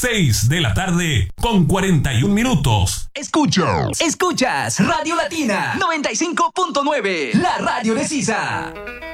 6 de la tarde con 41 minutos. Escuchas Radio Latina 95.9, la radio de Sisa.